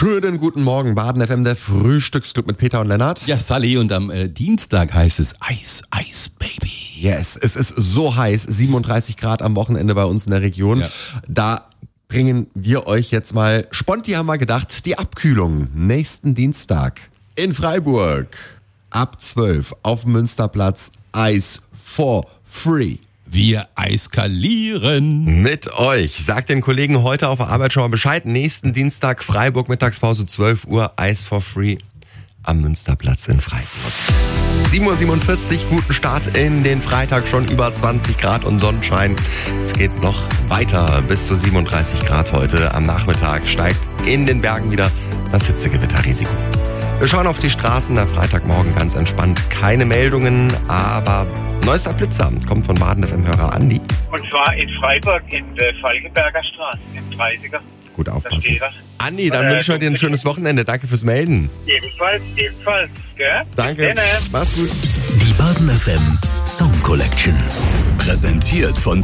Schönen guten Morgen, Baden FM, der Frühstücksclub mit Peter und Lennart. Ja, Sally, und am Dienstag heißt es Eis, Baby. Yes, es ist so heiß, 37 Grad am Wochenende bei uns in der Region. Ja. Da bringen wir euch jetzt mal, Sponti haben wir gedacht, die Abkühlung. Nächsten Dienstag in Freiburg ab 12 auf dem Münsterplatz, Eis for free. Wir eiskalieren. Mit euch. Sagt den Kollegen heute auf der Arbeit schon mal Bescheid. Nächsten Dienstag, Freiburg, Mittagspause, 12 Uhr, Eis for free am Münsterplatz in Freiburg. 7.47 Uhr, guten Start in den Freitag, schon über 20 Grad und Sonnenschein. Es geht noch weiter bis zu 37 Grad heute. Am Nachmittag steigt in den Bergen wieder das Hitzegewitterrisiko. Wir schauen auf die Straßen, der Freitagmorgen ganz entspannt. Keine Meldungen, aber neuester Blitzer kommt von Baden FM-Hörer Andi. Und zwar in Freiburg in der Falkenberger Straße, im 30er. Gut Da aufpassen. steht das. Andi, dann wünsche ich dir ein schönes Wochenende. Danke fürs Melden. Ebenfalls, gell? Danke. Bis dann. Mach's gut. Die Baden FM Song Collection. Präsentiert von